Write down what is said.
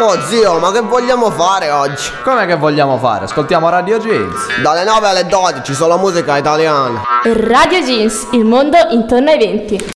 Oh zio, ma che vogliamo fare oggi? Com'è che vogliamo fare? Ascoltiamo Radio Jeans. Dalle 9 alle 12 solo musica italiana. Radio Jeans, il mondo intorno ai 20.